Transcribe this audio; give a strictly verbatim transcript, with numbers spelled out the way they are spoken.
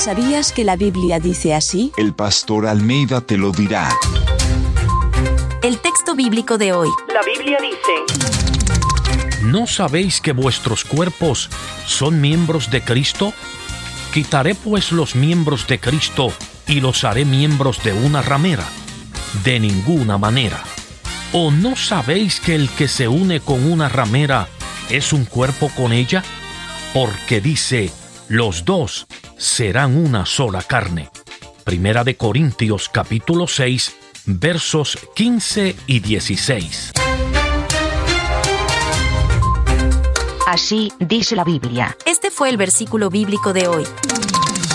¿Sabías que la Biblia dice así? El pastor Almeida te lo dirá. El texto bíblico de hoy. La Biblia dice: ¿No sabéis que vuestros cuerpos son miembros de Cristo? Quitaré pues los miembros de Cristo y los haré miembros de una ramera. De ninguna manera. ¿O no sabéis que el que se une con una ramera es un cuerpo con ella? Porque dice, los dos serán una sola carne. Primera de Corintios capítulo seis, versos quince y dieciséis. Así dice la Biblia. Este fue el versículo bíblico de hoy.